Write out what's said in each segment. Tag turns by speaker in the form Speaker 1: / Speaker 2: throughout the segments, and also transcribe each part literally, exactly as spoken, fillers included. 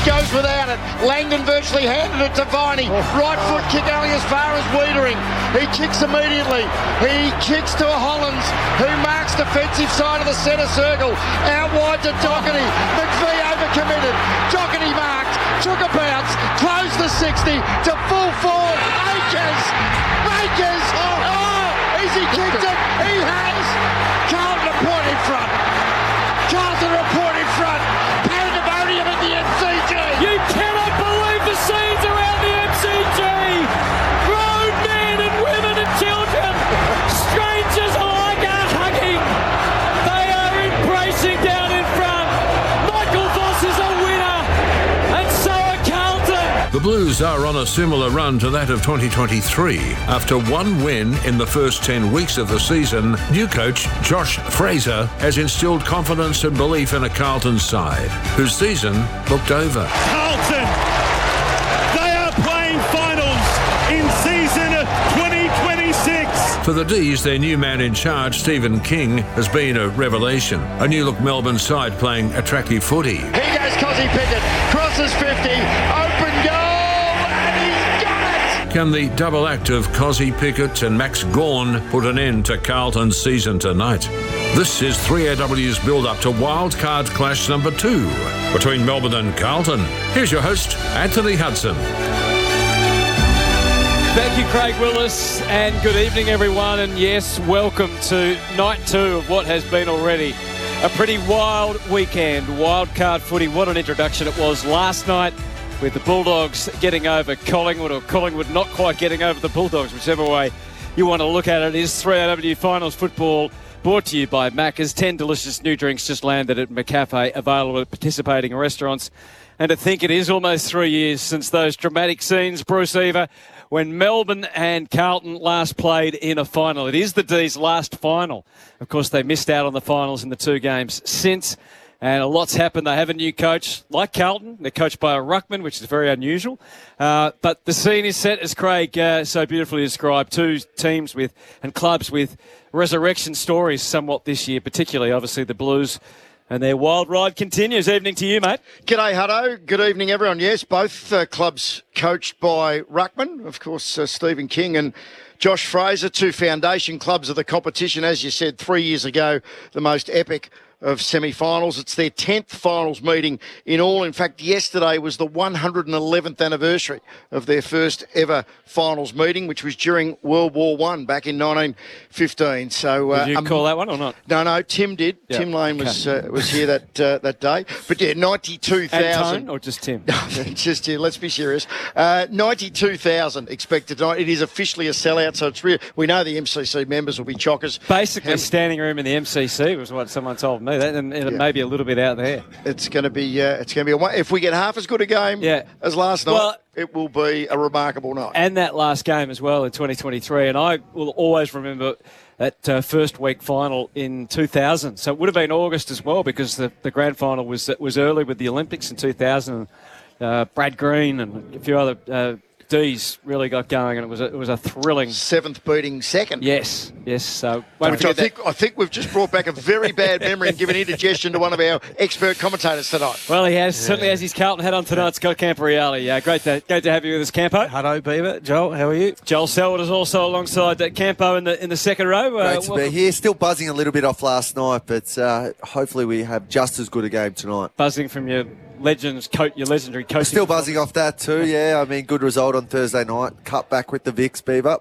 Speaker 1: goes without it. Langdon virtually handed it to Viney. Right foot kick only as far as Wiedering. He kicks immediately. He kicks to a Hollands, who marks defensive side of the centre circle. Out wide to Doherty. McVie overcommitted. Doherty marked. Took a bounce. Closed the sixty to full forward. Akers. Akers. Oh, has he kicked it? He has. Carlton a point in front. Carlton a point in front. Pandemonium at the M C G.
Speaker 2: You cannot believe the scenes around the M C G. Grown men and women and children. Strangers alike are hugging. They are embracing down in front. Michael Voss is a winner. And so are Carlton.
Speaker 3: The Blues are on a similar run to that of twenty twenty-three. After one win in the first ten weeks of the season, new coach Josh Fraser has instilled confidence and belief in a Carlton side, whose season looked over.
Speaker 4: Carlton, they are playing finals in season twenty twenty-six.
Speaker 3: For the D's, their new man in charge, Stephen King, has been a revelation. A new-look Melbourne side playing attractive footy.
Speaker 1: Here goes Cozzy Pickett. Crosses fifty. Open goal. And he's got it.
Speaker 3: Can the double act of Cozzy Pickett and Max Gawn put an end to Carlton's season tonight? This is three A W's build-up to wildcard clash number two between Melbourne and Carlton. Here's your host, Anthony Hudson.
Speaker 2: Thank you, Craig Willis, and good evening, everyone. And yes, welcome to night two of what has been already a pretty wild weekend. Wildcard footy, what an introduction it was last night, with the Bulldogs getting over Collingwood, or Collingwood not quite getting over the Bulldogs, whichever way you want to look at it. It is three A W Finals football, brought to you by Macca's. Ten delicious new drinks just landed at McCafe, available at participating restaurants. And to think it is almost three years since those dramatic scenes, Bruce Eva, when Melbourne and Carlton last played in a final. It is the D's last final. Of course, they missed out on the finals in the two games since, and a lot's happened. They have a new coach, like Carlton. They're coached by a ruckman, which is very unusual. Uh, but the scene is set, as Craig uh, so beautifully described. Two teams with and clubs with resurrection stories somewhat this year, particularly, obviously, the Blues. And their wild ride continues. Evening to you, mate.
Speaker 1: G'day, Hutto. Good evening, everyone. Yes, both uh, clubs coached by ruckman, of course, uh, Stephen King and Josh Fraser, two foundation clubs of the competition. As you said, three years ago, the most epic of semi-finals. It's their tenth finals meeting in all. In fact, yesterday was the one hundred eleventh anniversary of their first ever finals meeting, which was during World War One back in nineteen fifteen. So, uh,
Speaker 2: did you um, call that one or not?
Speaker 1: No, no, Tim did. Yep. Tim Lane was okay. uh, was here that uh, that day. But yeah, ninety-two thousand.
Speaker 2: Or just Tim?
Speaker 1: Just here. Let's be serious. Uh, ninety-two thousand expected tonight. It is officially a sellout, so it's real. We know the M C C members will be chockers.
Speaker 2: Basically,
Speaker 1: um,
Speaker 2: standing room in the M C C was what someone told me. That and, and yeah. maybe a little bit out there.
Speaker 1: It's going to be. Uh, it's going to be. A, if we get half as good a game
Speaker 2: yeah.
Speaker 1: as last night,
Speaker 2: well,
Speaker 1: it will be a remarkable night.
Speaker 2: And that last game as well in twenty twenty-three. And I will always remember that uh, first week final in two thousand. So it would have been August as well, because the, the grand final was was early with the Olympics in two thousand. Uh, Brad Green and a few other uh, D's really got going, and it was a, it was a thrilling
Speaker 1: seventh beating second.
Speaker 2: Yes, yes. So
Speaker 1: which I think I think we've just brought back a very bad memory and given indigestion to one of our expert commentators tonight.
Speaker 2: Well, he has yeah. certainly has his Carlton hat on tonight. Scott Camporeale. Yeah, great to great to have you with us, Campo.
Speaker 5: Hello, Beaver. Joel, how are you?
Speaker 2: Joel Selwood is also alongside uh, Campo in the in the second row.
Speaker 5: Great uh, to welcome. be here. Still buzzing a little bit off last night, but uh, hopefully we have just as good a game tonight.
Speaker 2: Buzzing from your legends, co- your legendary coaching.
Speaker 5: Still buzzing off that too, yeah. I mean, good result on Thursday night. Cut back with the Vicks, Beaver.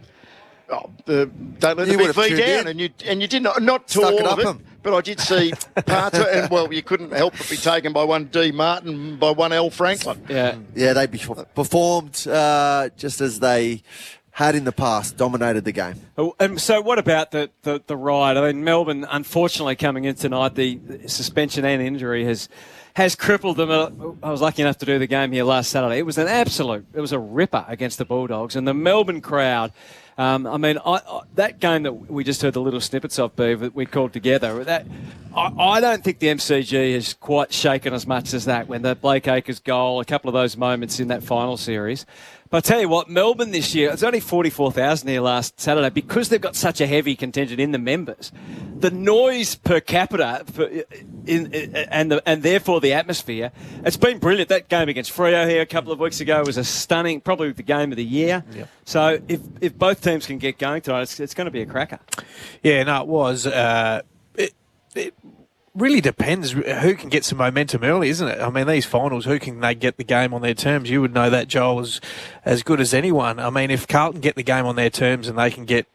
Speaker 1: Oh, uh, don't let you the big V down, in. and you and you did not not to
Speaker 5: Stuck
Speaker 1: all
Speaker 5: it
Speaker 1: of
Speaker 5: up
Speaker 1: it.
Speaker 5: him.
Speaker 1: But I did see parts of it, and well, you couldn't help but be taken by one D Martin, by one L Franklin.
Speaker 2: Yeah,
Speaker 5: yeah, they performed uh, just as they had in the past, dominated the game.
Speaker 2: Oh, and so what about the, the, the ride? I mean, Melbourne, unfortunately, coming in tonight, the, the suspension and injury has has crippled them. I was lucky enough to do the game here last Saturday. It was an absolute, it was a ripper against the Bulldogs. And the Melbourne crowd, Um, I mean, I, I, that game that we just heard the little snippets of, Beav, that we called together, that I, I don't think the M C G has quite shaken as much as that when the Blake Acres goal, a couple of those moments in that final series. But I tell you what, Melbourne this year, it's only forty-four thousand here last Saturday because they've got such a heavy contingent in the members. The noise per capita for, in, in, and the, and therefore the atmosphere, it's been brilliant. That game against Freo here a couple of weeks ago was a stunning, probably the game of the year. Yep. So if, if both teams can get going tonight, it's, it's going to be a cracker.
Speaker 6: Yeah, no, it was. Uh, it, it really depends who can get some momentum early, isn't it? I mean, these finals, who can they get the game on their terms? You would know that, Joel, as, as good as anyone. I mean, if Carlton get the game on their terms and they can get...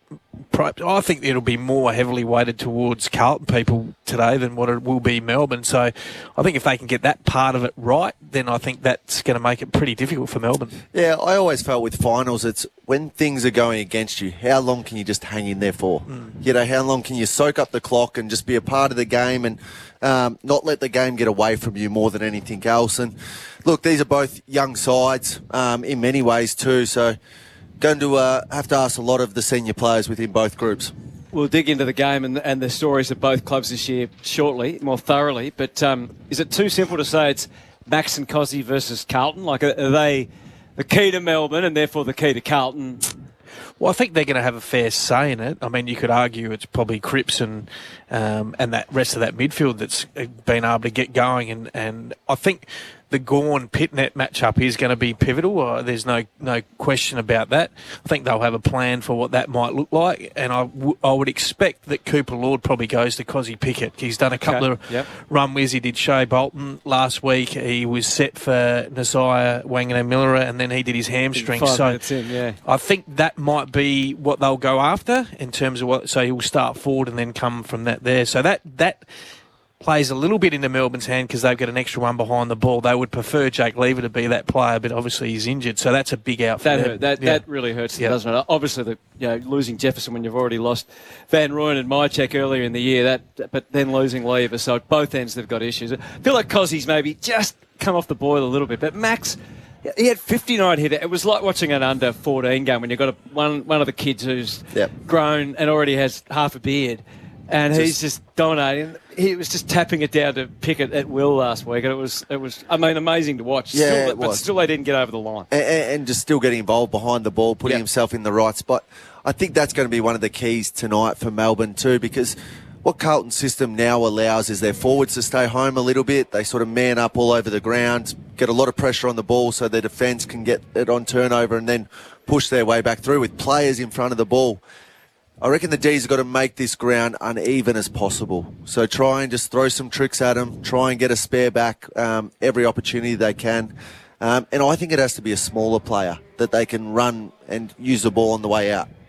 Speaker 6: I think it'll be more heavily weighted towards Carlton people today than what it will be Melbourne. So I think if they can get that part of it right, then I think that's going to make it pretty difficult for Melbourne.
Speaker 5: Yeah, I always felt with finals, it's when things are going against you, how long can you just hang in there for? Mm. You know, how long can you soak up the clock and just be a part of the game and um, not let the game get away from you more than anything else? And look, these are both young sides um, in many ways too, so going to uh, have to ask a lot of the senior players within both groups.
Speaker 2: We'll dig into the game and, and the stories of both clubs this year shortly, more thoroughly. But um, is it too simple to say it's Max and Cozzy versus Carlton? Like, are, are they the key to Melbourne and therefore the key to Carlton?
Speaker 6: Well, I think they're going to have a fair say in it. I mean, you could argue it's probably Cripps and um, and that rest of that midfield that's been able to get going. And, and I think the Gawn-Pitnet matchup is going to be pivotal. Uh, there's no no question about that. I think they'll have a plan for what that might look like, and I, w- I would expect that Cooper Lord probably goes to Cozzy Pickett. He's done a couple okay. of yep. run whiz. He did Shea Bolton last week. He was set for Nasiah Wanganeen-Millera, and then he did his hamstring.
Speaker 2: Five
Speaker 6: so
Speaker 2: minutes in, yeah.
Speaker 6: I think that might be what they'll go after in terms of what. So he'll start forward and then come from that there. So that that. plays a little bit into Melbourne's hand because they've got an extra one behind the ball. They would prefer Jake Lever to be that player, but obviously he's injured, so that's a big out for
Speaker 2: that
Speaker 6: them.
Speaker 2: Hurt. That,
Speaker 6: yeah.
Speaker 2: that really hurts them, yeah. doesn't it? Obviously, the, you know, losing Jefferson when you've already lost Van Rooyen and Mychek earlier in the year, that, but then losing Lever, so at both ends they've got issues. I feel like Cozzy's maybe just come off the boil a little bit, but Max, he had fifty-nine hit. It was like watching an under fourteen game when you've got a, one, one of the kids who's yep. grown and already has half a beard. And just, he's just dominating. He was just tapping it down to Pickett at will last week, and it was, it was, I mean, amazing to watch.
Speaker 5: Yeah,
Speaker 2: still,
Speaker 5: it
Speaker 2: but
Speaker 5: was.
Speaker 2: still, they didn't get over the line.
Speaker 5: And, and just still getting involved behind the ball, putting yep. himself in the right spot. I think that's going to be one of the keys tonight for Melbourne too, because what Carlton's system now allows is their forwards to stay home a little bit. They sort of man up all over the ground, get a lot of pressure on the ball so their defence can get it on turnover and then push their way back through with players in front of the ball. I reckon the D's have got to make this ground uneven as possible. So try and just throw some tricks at them, try and get a spare back um, every opportunity they can. Um, and I think it has to be a smaller player that they can run and use the ball on the way out.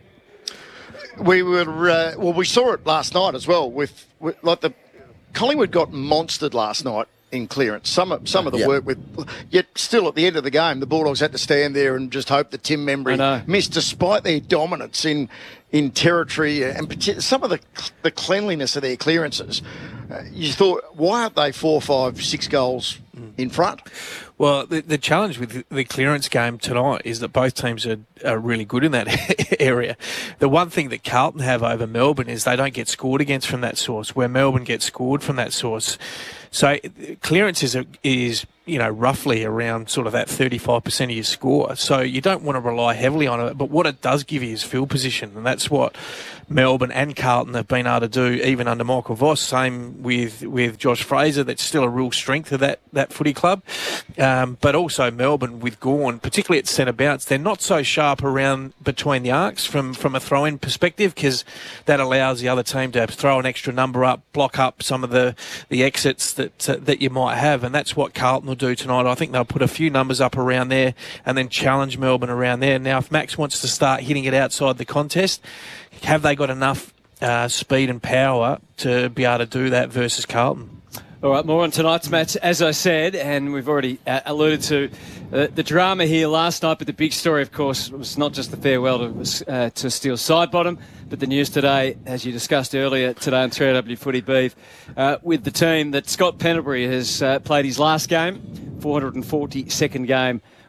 Speaker 1: We were, uh, well, we saw it last night as well with, with like the, Collingwood got monstered last night in clearance. Some of, some of the yep. work with, yet still at the end of the game, the Bulldogs had to stand there and just hope that Tim Membry missed, despite their dominance in in territory and some of the the cleanliness of their clearances. Uh, you thought, why aren't they four, five, six goals in front?
Speaker 6: Well, the, the challenge with the clearance game tonight is that both teams are, are really good in that area. The one thing that Carlton have over Melbourne is they don't get scored against from that source, where Melbourne gets scored from that source. So clearance is, a, is you know, roughly around sort of that thirty-five percent of your score. So you don't want to rely heavily on it, but what it does give you is field position, and that's what Melbourne and Carlton have been able to do even under Michael Voss. Same with, with Josh Fraser. That's still a real strength of that, that footy club. Um, but also Melbourne with Gawn, particularly at centre bounce, they're not so sharp around between the arcs from, from a throw-in perspective, because that allows the other team to throw an extra number up, block up some of the, the exits that uh, that you might have, and that's what Carlton will do tonight. I think they'll put a few numbers up around there and then challenge Melbourne around there. Now, if Max wants to start hitting it outside the contest, have they got enough uh, speed and power to be able to do that versus Carlton?
Speaker 2: All right, more on tonight's match, as I said, and we've already uh, alluded to uh, the drama here last night, but the big story, of course, was not just the farewell to, uh, to Steele Sidebottom, but the news today, as you discussed earlier today on three R W Footy Beef, uh, with the team that Scott Pendlebury has uh, played his last game, four hundred forty-second game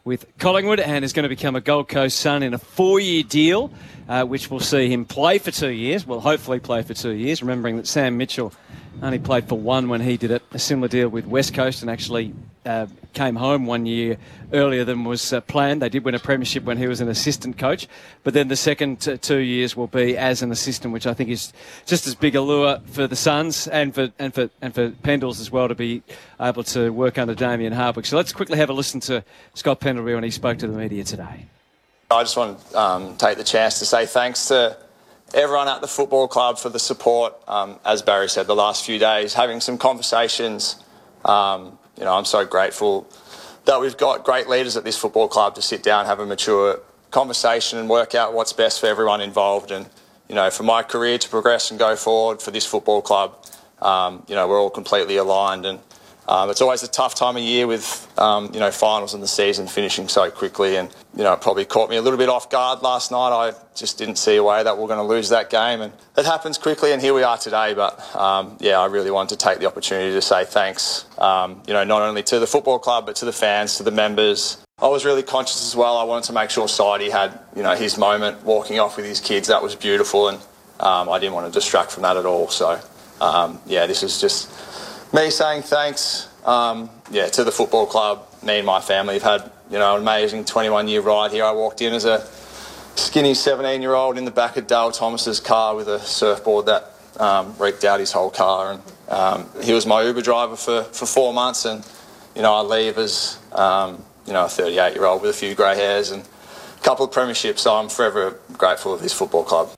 Speaker 2: with Collingwood and is going to become a Gold Coast Sun in a four-year deal, uh, which will see him play for two years. Well, hopefully play for two years, remembering that Sam Mitchell only played for one when he did it. A similar deal with West Coast and actually uh, came home one year earlier than was uh, planned. They did win a premiership when he was an assistant coach, but then the second t- two years will be as an assistant, which I think is just as big a lure for the Suns and for and for and for Pendles as well to be able to work under Damien Hardwick. So let's quickly have a listen to Scott Pendlebury when he spoke to the media today.
Speaker 7: I just want to um, take the chance to say thanks to everyone at the football club for the support. Um, as Barry said, the last few days, having some conversations. Um, you know, I'm so grateful that we've got great leaders at this football club to sit down, have a mature conversation and work out what's best for everyone involved. And, you know, for my career to progress and go forward for this football club, um, you know, we're all completely aligned. And um, it's always a tough time of year with, um, you know, finals in the season finishing so quickly. And, you know, it probably caught me a little bit off guard last night. I just didn't see a way that we're going to lose that game. And it happens quickly, and here we are today. But, um, yeah, I really wanted to take the opportunity to say thanks, um, you know, not only to the football club, but to the fans, to the members. I was really conscious as well. I wanted to make sure Sidey had, you know, his moment walking off with his kids. That was beautiful, and um, I didn't want to distract from that at all. So, um, yeah, this is just me saying thanks, um, yeah, to the football club. Me and my family have had, you know, an amazing twenty-one-year ride here. I walked in as a skinny seventeen-year-old in the back of Dale Thomas's car with a surfboard that um, wreaked out his whole car. And um, he was my Uber driver for, for four months. And, you know, I leave as, um, you know, a thirty-eight-year-old with a few grey hairs and a couple of premierships. So I'm forever grateful of this football club.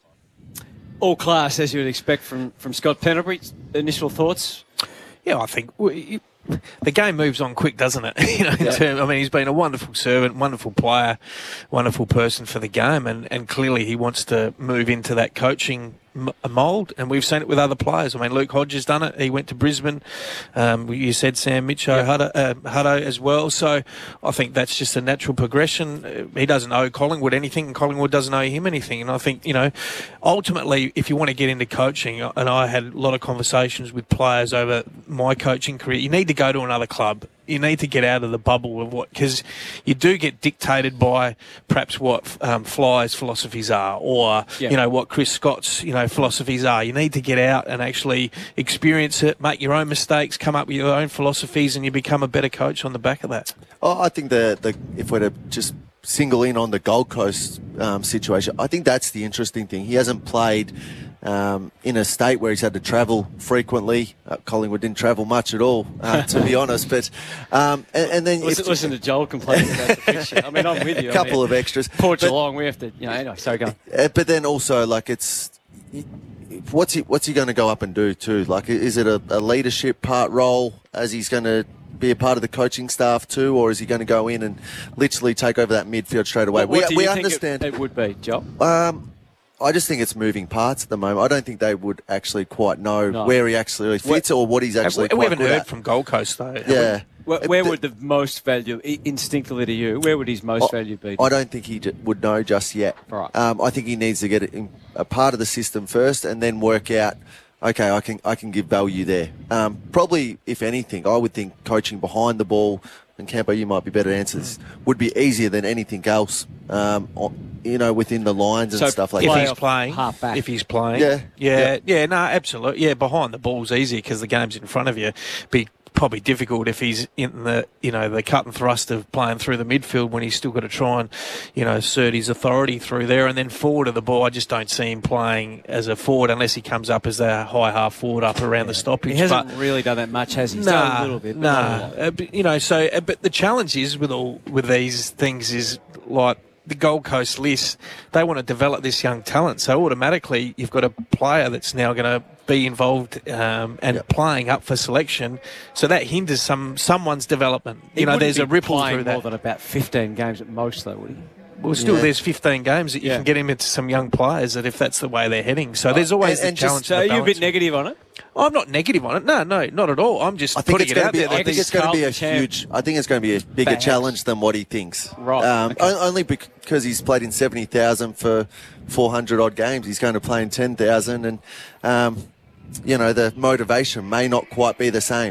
Speaker 2: All class, as you would expect from, from Scott Pendlebury. Initial thoughts?
Speaker 6: Yeah, I think we, the game moves on quick, doesn't it? you know, in
Speaker 2: Yeah.
Speaker 6: term, I mean, he's been a wonderful servant, wonderful player, wonderful person for the game, and, and clearly he wants to move into that coaching m- mould, and we've seen it with other players. I mean, Luke Hodges done it. He went to Brisbane. Um, you said Sam Mitchell,
Speaker 2: Yeah.
Speaker 6: Hutto, uh, Hutto as well. So I think that's just a natural progression. Uh, He doesn't owe Collingwood anything, and Collingwood doesn't owe him anything. And I think, you know, ultimately, if you want to get into coaching, and I had a lot of conversations with players over my coaching career, you need to go to another club. You need to get out of the bubble of what, because you do get dictated by perhaps what um, Fly's philosophies are, or
Speaker 2: Yeah.
Speaker 6: you know what Chris Scott's you know philosophies are. You need to get out and actually experience it, make your own mistakes, come up with your own philosophies, and you become a better coach on the back of that.
Speaker 5: Oh, I think the, the if we're to just single in on the Gold Coast um, situation, I think that's the interesting thing. He hasn't played um, in a state where he's had to travel frequently. Uh, Collingwood didn't travel much at all, uh, to be honest. But um, and, and then
Speaker 2: Listen,
Speaker 5: if,
Speaker 2: listen to Joel complaining about the picture. I mean, I'm with you.
Speaker 5: a couple
Speaker 2: I
Speaker 5: of
Speaker 2: mean,
Speaker 5: extras.
Speaker 2: Port
Speaker 5: But-
Speaker 2: Geelong, we have to, you know, anyway, sorry, go on.
Speaker 5: Uh, but then also, like, it's what's he what's he going to go up and do too? Like, is it a, a leadership part role as he's going to be a part of the coaching staff too, or is he going to go in and literally take over that midfield straight away?
Speaker 2: What, what
Speaker 5: we
Speaker 2: do
Speaker 5: we
Speaker 2: you think
Speaker 5: understand.
Speaker 2: It, it would be, Joel.
Speaker 5: Um, I just think it's moving parts at the moment. I don't think they would actually quite know
Speaker 2: No.
Speaker 5: where he actually fits or what he's actually
Speaker 6: we
Speaker 5: quite
Speaker 6: haven't
Speaker 5: good
Speaker 6: heard
Speaker 5: at.
Speaker 6: from Gold Coast though. have
Speaker 5: Yeah.
Speaker 2: Where,
Speaker 5: Uh,
Speaker 2: where
Speaker 5: but-
Speaker 2: would the most value, i- instinctively to you, where would his most
Speaker 5: I-
Speaker 2: value be?
Speaker 5: I don't think he j- would know just yet.
Speaker 2: Right.
Speaker 5: Um, I think he needs to get it in a part of the system first, and then work out. Okay, I can I can give value there. Um, probably, if anything, I would think coaching behind the ball, and Campo, you might be better answers, would be easier than anything else. Um, on- you know, within the lines and
Speaker 2: So
Speaker 5: stuff like
Speaker 6: if
Speaker 2: play
Speaker 5: that.
Speaker 6: he's
Speaker 2: off
Speaker 6: playing,
Speaker 2: half back.
Speaker 6: if he's playing,
Speaker 5: Yeah.
Speaker 6: yeah,
Speaker 5: Yeah.
Speaker 6: yeah, no, absolutely, yeah. Behind the ball's easier because the game's in front of you. Be probably difficult if he's in the, you know, the cut and thrust of playing through the midfield when he's still got to try and, you know, assert his authority through there, and then forward of the ball. I just don't see him playing as a forward unless he comes up as the high half forward up around the stoppage.
Speaker 2: He hasn't
Speaker 6: but,
Speaker 2: really done that much, has he? He's done a little bit. but not a
Speaker 6: Nah,
Speaker 2: lot.
Speaker 6: uh, but, you know, so uh, but the challenge is with all with these things is like the Gold Coast list. They want to develop this young talent, so automatically you've got a player that's now going to be involved um, and
Speaker 5: Yep.
Speaker 6: playing up for selection. So that hinders some someone's development.
Speaker 2: He
Speaker 6: You know,
Speaker 2: wouldn't
Speaker 6: there's a
Speaker 2: be
Speaker 6: ripple
Speaker 2: playing
Speaker 6: through
Speaker 2: more
Speaker 6: that.
Speaker 2: than about fifteen games at most, though, would he?
Speaker 6: Well, still,
Speaker 5: Yeah.
Speaker 6: there's fifteen games that you
Speaker 2: Yeah.
Speaker 6: can get him into some young players that if that's the way they're heading. So there's always
Speaker 5: and-
Speaker 6: the
Speaker 5: and just-
Speaker 6: challenge.
Speaker 2: So
Speaker 6: of
Speaker 2: are
Speaker 6: the
Speaker 2: you a bit
Speaker 6: balance.
Speaker 2: negative on it?
Speaker 6: I'm not negative on it. No, no, not at all. I'm just
Speaker 5: I think
Speaker 6: putting
Speaker 5: it's
Speaker 6: it
Speaker 5: going to
Speaker 6: out
Speaker 5: be.
Speaker 6: there.
Speaker 5: I
Speaker 6: that
Speaker 5: think
Speaker 6: there's-
Speaker 5: it's going to be a
Speaker 2: Carlton champ.
Speaker 5: huge. I think it's going to be a bigger
Speaker 2: Perhaps.
Speaker 5: challenge than what he thinks.
Speaker 2: Right,
Speaker 5: Um,
Speaker 2: okay.
Speaker 5: o- Only because he's played in seventy thousand for four hundred odd games. He's going to play in ten thousand, and um, you know the motivation may not quite be the same.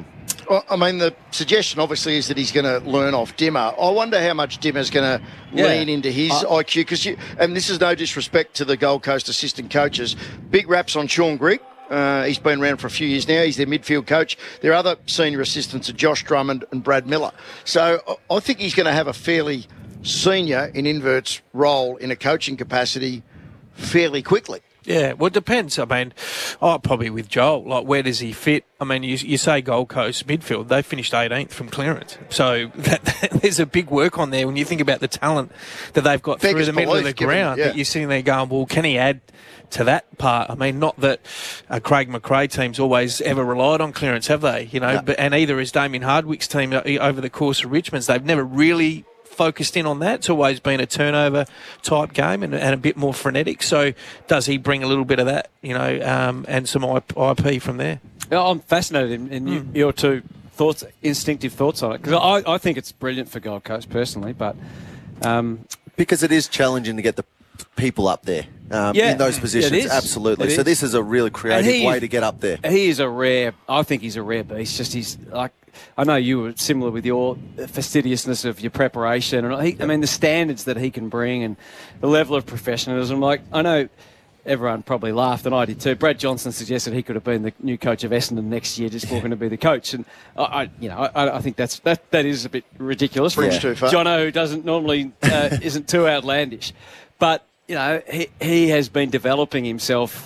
Speaker 8: Well, I mean, the suggestion obviously is that he's going to learn off Dimmer. I wonder how much Dimmer's going to
Speaker 2: Yeah.
Speaker 8: lean into his
Speaker 2: Uh,
Speaker 8: I Q, because, and this is no disrespect to the Gold Coast assistant coaches, big raps on Sean Grigg. Uh, he's been around for a few years now. He's their midfield coach. Their other senior assistants are Josh Drummond and Brad Miller. So I I think he's going to have a fairly senior, in inverts, role in a coaching capacity fairly quickly.
Speaker 6: Yeah, well, it depends. I mean, oh, probably with Joel, like, where does he fit? I mean, you, you say Gold Coast midfield, they finished eighteenth from clearance. So that, that, there's a big work on there when you think about the talent that they've got
Speaker 8: Beggars
Speaker 6: through the middle of the
Speaker 8: belief, given-
Speaker 6: ground.
Speaker 8: yeah.
Speaker 6: That you're sitting there going, well, can he add to that part? I mean, not that uh, Craig McRae teams always ever relied on clearance, have they? You know,
Speaker 8: No.
Speaker 6: but, and either is Damien Hardwick's team uh, over the course of Richmond's. They've never really focused in on that. It's always been a turnover type game and, and a bit more frenetic. So does he bring a little bit of that, you know, um, and some I P from there?
Speaker 2: Yeah, I'm fascinated in, in you, your two thoughts, instinctive thoughts on it, because I, I think it's brilliant for Gold Coast personally, but um,
Speaker 5: Because it is challenging to get the people up there um,
Speaker 2: Yeah,
Speaker 5: in those
Speaker 2: it
Speaker 5: positions.
Speaker 2: is.
Speaker 5: Absolutely.
Speaker 2: It
Speaker 5: So
Speaker 2: is.
Speaker 5: this is a really creative
Speaker 2: he
Speaker 5: way
Speaker 2: is-
Speaker 5: to get up there.
Speaker 2: he is a rare. I think he's a rare beast. Just he's like. I know you were similar with your fastidiousness of your preparation, and he, I mean the standards that he can bring and the level of professionalism. Like I know everyone probably laughed, and I did too. Brad Johnson suggested he could have been the new coach of Essendon next year, just walking to be the coach, and I, I you know, I, I think that's that that is a bit ridiculous.
Speaker 8: Bridge too far.
Speaker 2: Jono, who doesn't normally uh, isn't too outlandish, but you know he he has been developing himself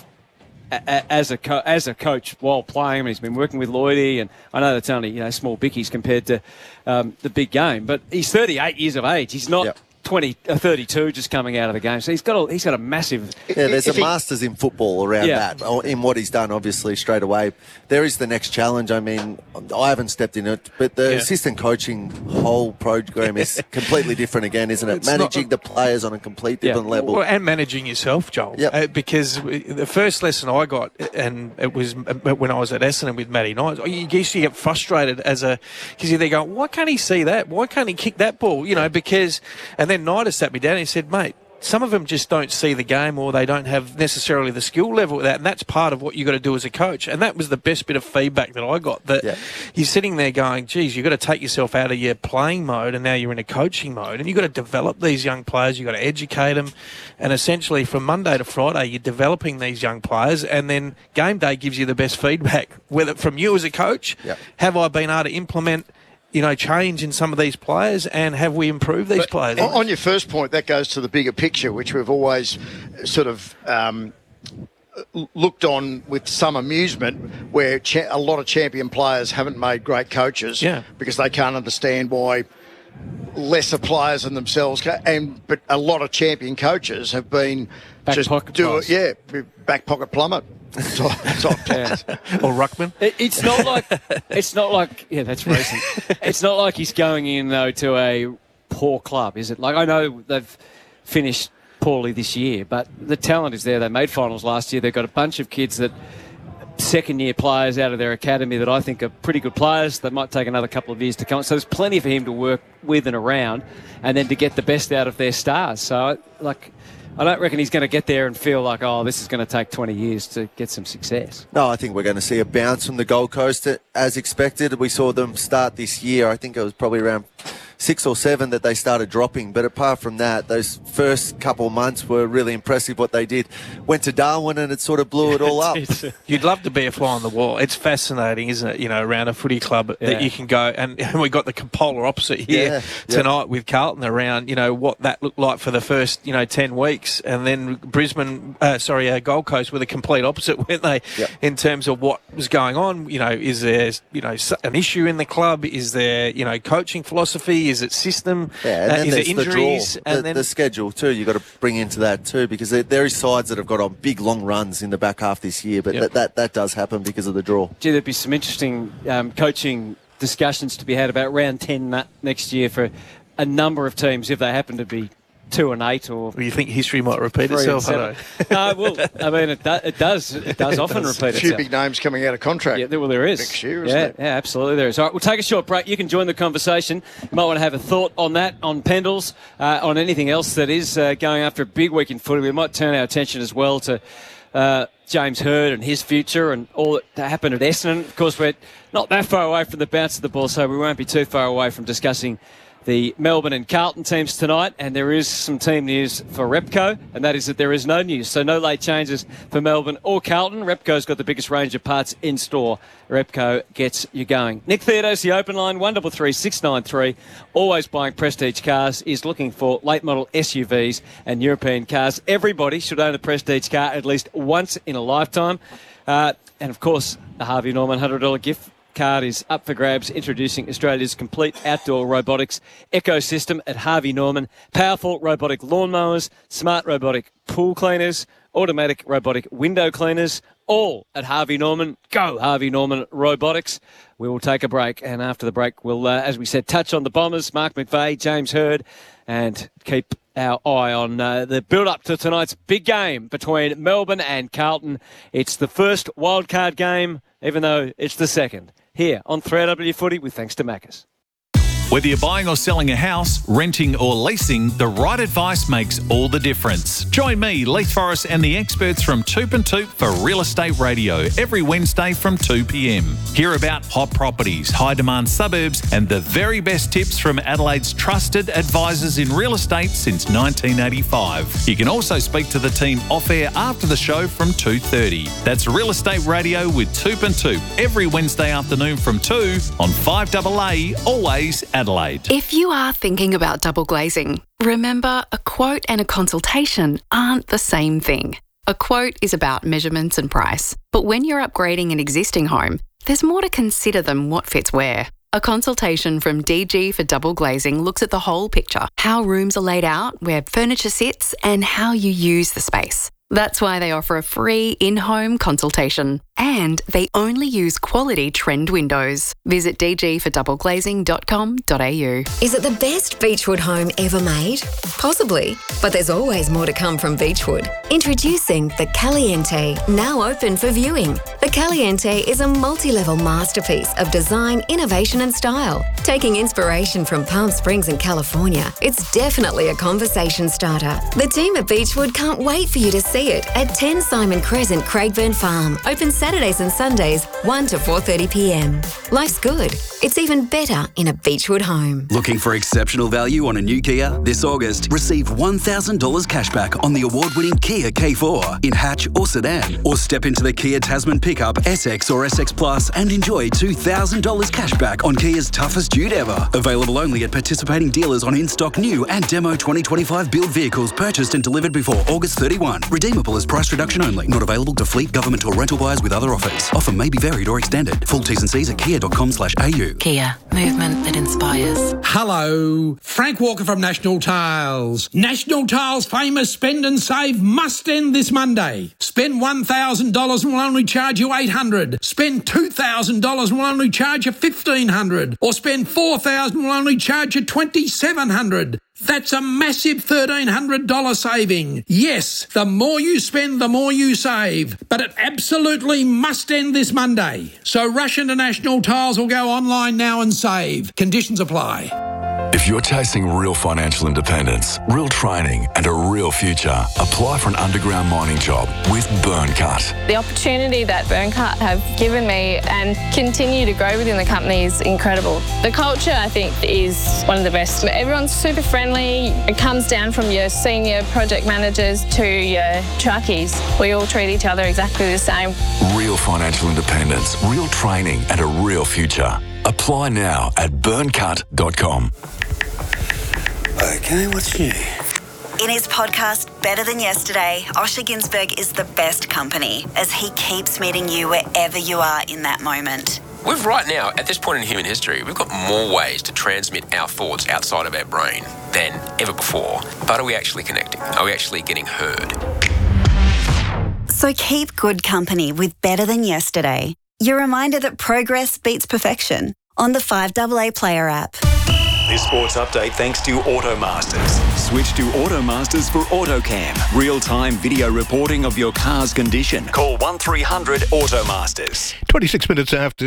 Speaker 2: as a co- as a coach while playing. I mean, he's been working with Lloydie, and I know that's only you know small bickies compared to um, the big game. But he's thirty-eight years of age. He's not
Speaker 5: Yep.
Speaker 2: twenty, uh, thirty-two just coming out of the game. So he's got a, he's got a massive.
Speaker 5: Yeah, there's
Speaker 8: If
Speaker 5: a
Speaker 8: he-
Speaker 5: masters in football around
Speaker 2: Yeah.
Speaker 5: that, oh, in what he's done, obviously, straight away. There is the next challenge. I mean, I haven't stepped in it, but the
Speaker 6: Yeah.
Speaker 5: assistant coaching whole program is completely different again, isn't it?
Speaker 6: It's not-
Speaker 5: Managing the players on a complete
Speaker 2: Yeah.
Speaker 5: different level.
Speaker 6: Well, and managing yourself, Joel.
Speaker 5: Yep.
Speaker 6: Uh, because we- the first lesson I got, and it was when I was at Essendon with Matty Knight, you used to get frustrated as a, because you're there going, why can't he see that? Why can't he kick that ball? You know, because, and then Knight has sat me down and he said, mate, some of them just don't see the game, or they don't have necessarily the skill level with that, and that's part of what you got to do as a coach. And that was the best bit of feedback that I got. That
Speaker 5: Yeah.
Speaker 6: you're sitting there going, geez, you've got to take yourself out of your playing mode, and now you're in a coaching mode, and you've got to develop these young players. You've got to educate them, and essentially from Monday to Friday, you're developing these young players, and then game day gives you the best feedback, whether from you as a coach,
Speaker 5: Yep.
Speaker 6: have I been able to implement, you know, change in some of these players, and have we improved these players?
Speaker 8: On on your first point, that goes to the bigger picture, which we've always sort of um, looked on with some amusement, where cha- a lot of champion players haven't made great coaches
Speaker 6: Yeah.
Speaker 8: because they can't understand why lesser players than themselves ca- and but a lot of champion coaches have been
Speaker 2: Back
Speaker 8: just
Speaker 2: pocket
Speaker 8: do it,
Speaker 2: players.
Speaker 8: yeah, back pocket plumber type, type players.
Speaker 6: Or Ruckman?
Speaker 2: It, it's not like it's not like yeah, that's recent. It's not like he's going in though to a poor club, is it? Like I know they've finished poorly this year, but the talent is there. They made finals last year. They've got a bunch of kids that second year players out of their academy that I think are pretty good players. They might take another couple of years to come. So there's plenty for him to work with and around, and then to get the best out of their stars. So like. I don't reckon he's going to get there and feel like, oh, this is going to take twenty years to get some success.
Speaker 5: No, I think we're going to see a bounce from the Gold Coast as expected. We saw them start this year. I think it was probably around six or seven that they started dropping. But apart from that, those first couple of months were really impressive what they did. Went to Darwin and it sort of blew it all up.
Speaker 6: You'd love to be a fly on the wall. It's fascinating, isn't it? You know, around a footy club
Speaker 2: Yeah.
Speaker 6: that you can go, and, and we got the polar opposite here
Speaker 5: Yeah, yeah.
Speaker 6: tonight with Carlton around, you know, what that looked like for the first, you know, ten weeks. And then Brisbane, uh, sorry, uh, Gold Coast were the complete opposite, weren't they?
Speaker 5: Yep.
Speaker 6: In terms of what was going on. You know, is there, you know, s- an issue in the club? Is there, you know, coaching philosophy? Is it system?
Speaker 5: Yeah, and
Speaker 6: Uh,
Speaker 5: then
Speaker 6: is
Speaker 5: there's
Speaker 6: it
Speaker 5: the
Speaker 6: injuries?
Speaker 5: draw,
Speaker 6: and
Speaker 5: the,
Speaker 6: then
Speaker 5: the schedule too. You've got to bring into that too, because there, there is sides that have got on big long runs in the back half this year, but
Speaker 6: Yep.
Speaker 5: that, that that does happen because of the draw.
Speaker 2: Gee, there'd be some interesting um, coaching discussions to be had about round ten na- next year for a number of teams if they happen to be two and eight or
Speaker 6: Well, you think history might repeat
Speaker 2: three and
Speaker 6: itself? I
Speaker 2: seven. No, well, I mean, it, do, it does. It does often
Speaker 6: does.
Speaker 2: repeat
Speaker 8: A few
Speaker 2: itself.
Speaker 8: big names coming out of contract.
Speaker 2: Yeah, there, well, there is.
Speaker 8: Next year, isn't
Speaker 2: yeah,
Speaker 8: it?
Speaker 2: yeah, absolutely there is. All right, we'll take a short break. You can join the conversation. You might want to have a thought on that, on Pendles, uh, on anything else that is uh, going after a big week in footy. We might turn our attention as well to uh, James Hird and his future and all that happened at Essendon. Of course, we're not that far away from the bounce of the ball, so we won't be too far away from discussing the Melbourne and Carlton teams tonight, and there is some team news for Repco, and that is that there is no news, so no late changes for Melbourne or Carlton. Repco's got the biggest range of parts in store. Repco gets you going. Nick Theodos, the open line, one three three, six nine three. Always buying Prestige cars, is looking for late model S U Vs and European cars. Everybody should own a Prestige car at least once in a lifetime. Uh, and of course, the Harvey Norman one hundred dollars gift card is up for grabs, introducing Australia's complete outdoor robotics ecosystem at Harvey Norman. Powerful robotic lawnmowers, smart robotic pool cleaners, automatic robotic window cleaners, all at Harvey Norman. Go Harvey Norman Robotics. We will take a break, and after the break we'll, uh, as we said, touch on the Bombers, Mark McVeigh, James Hird, and keep our eye on uh, the build-up to tonight's big game between Melbourne and Carlton. It's the first wildcard game, even though it's the second, here on three R W Footy with thanks to Macca's.
Speaker 9: Whether you're buying or selling a house, renting or leasing, the right advice makes all the difference. Join me, Leith Forrest, and the experts from Toop and Toop for Real Estate Radio every Wednesday from two p.m. Hear about hot properties, high-demand suburbs, and the very best tips from Adelaide's trusted advisors in real estate since nineteen eighty-five. You can also speak to the team off-air after the show from two thirty. That's Real Estate Radio with Toop and Toop every Wednesday afternoon from two on five A A, always Adelaide.
Speaker 10: If you are thinking about double glazing, remember a quote and a consultation aren't the same thing. A quote is about measurements and price, but when you're upgrading an existing home, there's more to consider than what fits where. A consultation from D G for double glazing looks at the whole picture, how rooms are laid out, where furniture sits, and how you use the space. That's why they offer a free in-home consultation. And they only use quality trend windows. Visit d g for double glazing dot com dot a u.
Speaker 11: Is it the best Beechwood home ever made? Possibly, but there's always more to come from Beechwood. Introducing the Caliente, now open for viewing. The Caliente is a multi-level masterpiece of design, innovation and style. Taking inspiration from Palm Springs in California, it's definitely a conversation starter. The team at Beechwood can't wait for you to see it at ten Simon Crescent, Craigburn Farm. Open Saturdays and Sundays, one to four thirty p.m. Life's good. It's even better in a Beechwood home.
Speaker 12: Looking for exceptional value on a new Kia? This August, receive one thousand dollars cashback on the award-winning Kia K four in hatch or sedan. Or step into the Kia Tasman pickup, S X or S X Plus and enjoy two thousand dollars cashback on Kia's toughest dude ever. Available only at participating dealers on in-stock new and demo twenty twenty-five build vehicles purchased and delivered before August thirty-first. Redeemable as price reduction only. Not available to fleet, government or rental buyers with other offers. Offer may be varied or extended. Full T's and C's at kia dot com slash a u.
Speaker 13: Kia. Movement that inspires.
Speaker 14: Hello. Frank Walker from National Tiles. National Tiles' famous spend and save must end this Monday. Spend one thousand dollars and we'll only charge you eight hundred dollars. Spend two thousand dollars and we'll only charge you fifteen hundred dollars. Or spend four thousand dollars and we'll only charge you twenty-seven hundred dollars. That's a massive thirteen hundred dollars saving. Yes, the more you spend, the more you save. But it absolutely must end this Monday. So rush into National Tiles or go online now and save. Conditions apply.
Speaker 15: If you're chasing real financial independence, real training and a real future, apply for an underground mining job with Burncut.
Speaker 16: The opportunity that Burncut have given me and continue to grow within the company is incredible. The culture, I think, is one of the best. Everyone's super friendly. It comes down from your senior project managers to your truckies. We all treat each other exactly the same.
Speaker 15: Real financial independence, real training and a real future. Apply now at burncut dot com.
Speaker 17: Okay, what's new?
Speaker 18: In his podcast, Better Than Yesterday, Osher Günsberg is the best company as he keeps meeting you wherever you are in that moment.
Speaker 19: We've right now, at this point in human history, we've got more ways to transmit our thoughts outside of our brain than ever before. But are we actually connecting? Are we actually getting heard?
Speaker 18: So keep good company with Better Than Yesterday. Your reminder that progress beats perfection on the five A A Player app.
Speaker 20: This sports update thanks to Automasters. Switch to Automasters for AutoCam. Real-time video reporting of your car's condition. Call one three hundred Automasters.
Speaker 21: twenty-six minutes after